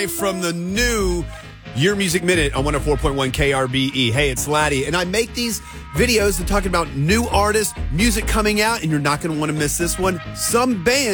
away from the new Your Music Minute on 104.1 KRBE. Hey, it's Laddie, and I make these videos and talking about new artists, music coming out, and you're not going to want to miss this one. Some bands